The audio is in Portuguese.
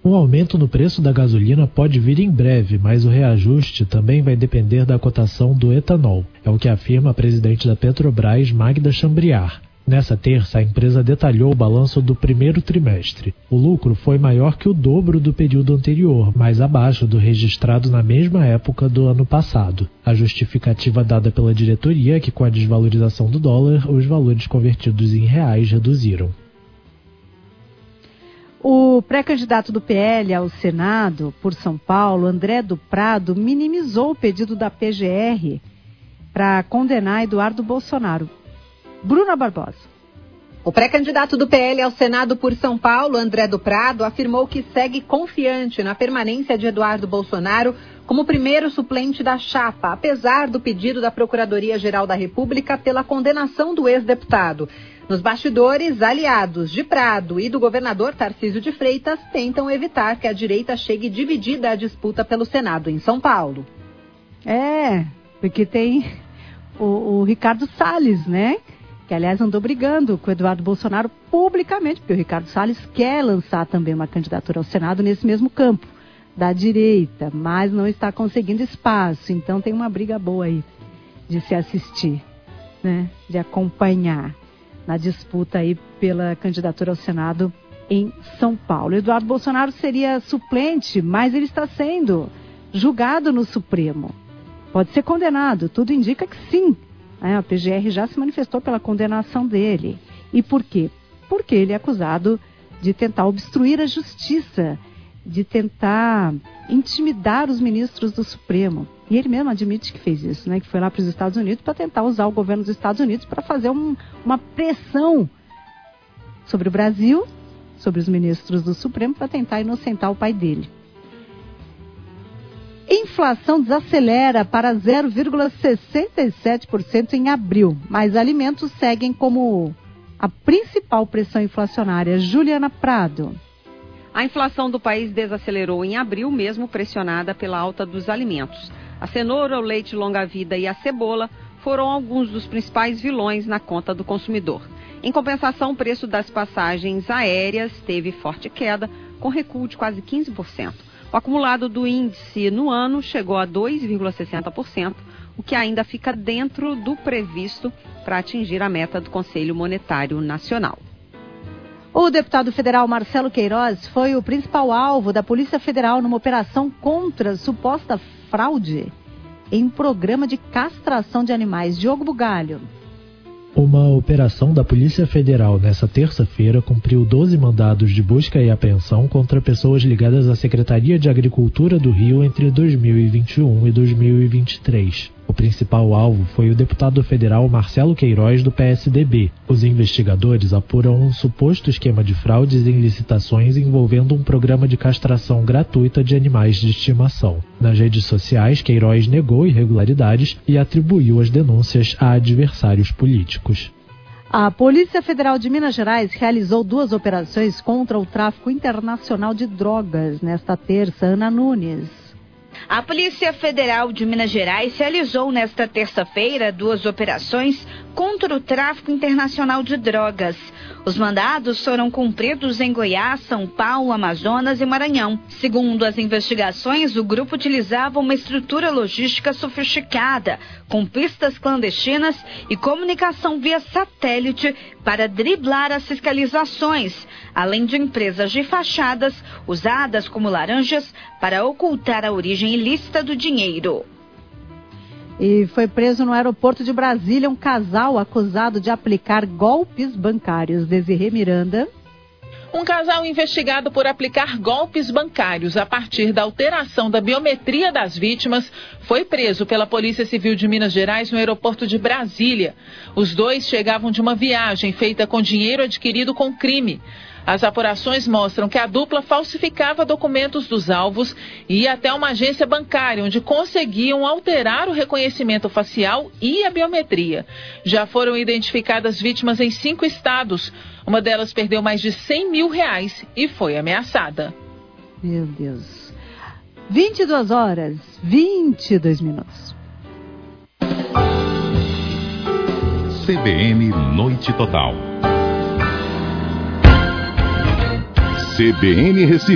Um aumento no preço da gasolina pode vir em breve, mas o reajuste também vai depender da cotação do etanol. É o que afirma a presidente da Petrobras, Magda Chambriard. Nessa terça, a empresa detalhou o balanço do primeiro trimestre. O lucro foi maior que o dobro do período anterior, mas abaixo do registrado na mesma época do ano passado. A justificativa dada pela diretoria é que, com a desvalorização do dólar, os valores convertidos em reais reduziram. O pré-candidato do PL ao Senado por São Paulo, André do Prado, minimizou o pedido da PGR para condenar Eduardo Bolsonaro. Bruna Barbosa. O pré-candidato do PL ao Senado por São Paulo, André do Prado, afirmou que segue confiante na permanência de Eduardo Bolsonaro como primeiro suplente da chapa, apesar do pedido da Procuradoria-Geral da República pela condenação do ex-deputado. Nos bastidores, aliados de Prado e do governador Tarcísio de Freitas tentam evitar que a direita chegue dividida à disputa pelo Senado em São Paulo. Porque tem o Ricardo Salles, né? Que, aliás, andou brigando com o Eduardo Bolsonaro publicamente, porque o Ricardo Salles quer lançar também uma candidatura ao Senado nesse mesmo campo, da direita, mas não está conseguindo espaço. Então tem uma briga boa aí de se assistir, né? De acompanhar na disputa aí pela candidatura ao Senado em São Paulo. Eduardo Bolsonaro seria suplente, mas ele está sendo julgado no Supremo. Pode ser condenado, tudo indica que sim. A PGR já se manifestou pela condenação dele. E por quê? Porque ele é acusado de tentar obstruir a justiça, de tentar intimidar os ministros do Supremo. E ele mesmo admite que fez isso, né? Que foi lá para os Estados Unidos para tentar usar o governo dos Estados Unidos para fazer uma pressão sobre o Brasil, sobre os ministros do Supremo, para tentar inocentar o pai dele. Inflação desacelera para 0,67% em abril, mas alimentos seguem como a principal pressão inflacionária. Juliana Prado. A inflação do país desacelerou em abril, mesmo pressionada pela alta dos alimentos. A cenoura, o leite longa-vida e a cebola foram alguns dos principais vilões na conta do consumidor. Em compensação, o preço das passagens aéreas teve forte queda, com recuo de quase 15%. O acumulado do índice no ano chegou a 2,60%, o que ainda fica dentro do previsto para atingir a meta do Conselho Monetário Nacional. O deputado federal Marcelo Queiroz foi o principal alvo da Polícia Federal numa operação contra suposta fraude em programa de castração de animais. Diogo Bugalho. Uma operação da Polícia Federal nesta terça-feira cumpriu 12 mandados de busca e apreensão contra pessoas ligadas à Secretaria de Agricultura do Rio entre 2021 e 2023. O principal alvo foi o deputado federal Marcelo Queiroz, do PSDB. Os investigadores apuram um suposto esquema de fraudes em licitações envolvendo um programa de castração gratuita de animais de estimação. Nas redes sociais, Queiroz negou irregularidades e atribuiu as denúncias a adversários políticos. A Polícia Federal de Minas Gerais realizou 2 operações contra o tráfico internacional de drogas nesta terça. Ana Nunes. A Polícia Federal de Minas Gerais realizou nesta terça-feira 2 operações contra o tráfico internacional de drogas. Os mandados foram cumpridos em Goiás, São Paulo, Amazonas e Maranhão. Segundo as investigações, o grupo utilizava uma estrutura logística sofisticada, com pistas clandestinas e comunicação via satélite para driblar as fiscalizações, além de empresas de fachadas usadas como laranjas para ocultar a origem ilícita do dinheiro. E foi preso no aeroporto de Brasília um casal acusado de aplicar golpes bancários. Desirê Miranda. Um casal investigado por aplicar golpes bancários a partir da alteração da biometria das vítimas foi preso pela Polícia Civil de Minas Gerais no aeroporto de Brasília. Os dois chegavam de uma viagem feita com dinheiro adquirido com crime. As apurações mostram que a dupla falsificava documentos dos alvos e ia até uma agência bancária, onde conseguiam alterar o reconhecimento facial e a biometria. Já foram identificadas vítimas em 5 estados. Uma delas perdeu mais de R$100 mil e foi ameaçada. Meu Deus. 22h22. CBN Noite Total. CBN Recife.